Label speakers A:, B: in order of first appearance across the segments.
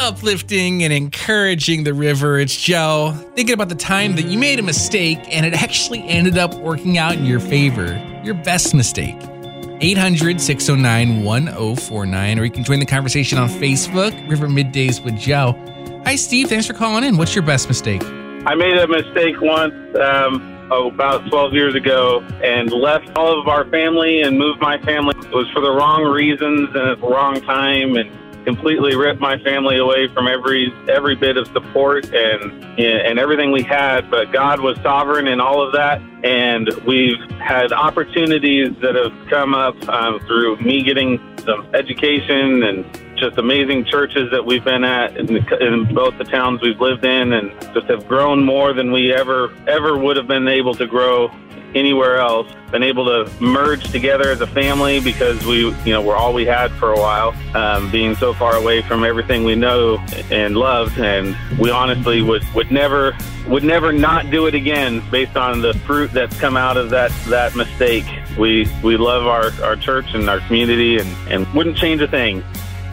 A: uplifting and encouraging the river. It's Joe, thinking about the time that you made a mistake and it actually ended up working out in your favor. Your best mistake. 800-609-1049, or you can join the conversation on Facebook, River Middays with Joe. Hi, Steve. Thanks for calling in. What's your best mistake?
B: I made a mistake once about 12 years ago and left all of our family and moved my family. It was for the wrong reasons and at the wrong time, and completely ripped my family away from every bit of support and everything we had. But God was sovereign in all of that, and we've had opportunities that have come up through me getting some education and just amazing churches that we've been at in both the towns we've lived in, and just have grown more than we ever would have been able to grow anywhere else. Been able to merge together as a family because we're all we had for a while, being so far away from everything we know and loved, and we honestly would never not do it again based on the fruit that's come out of that mistake. We love our church and our community and wouldn't change a thing.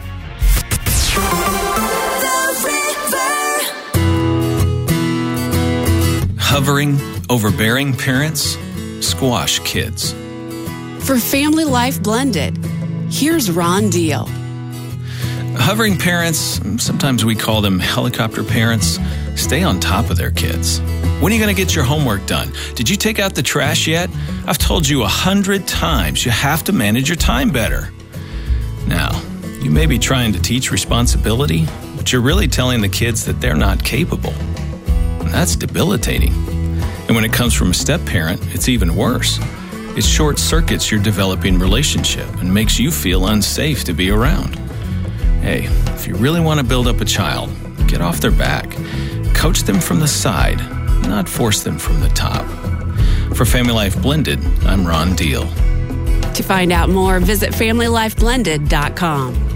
C: Hovering, overbearing parents, squash kids.
D: For Family Life Blended, here's Ron Deal.
C: Hovering parents, sometimes we call them helicopter parents, stay on top of their kids. When are you going to get your homework done? Did you take out the trash yet? I've told you 100 times you have to manage your time better. Now, you may be trying to teach responsibility, but you're really telling the kids that they're not capable. And that's debilitating. And when it comes from a step-parent, it's even worse. It short-circuits your developing relationship and makes you feel unsafe to be around. Hey, if you really want to build up a child, get off their back. Coach them from the side, not force them from the top. For Family Life Blended, I'm Ron Deal.
D: To find out more, visit FamilyLifeBlended.com.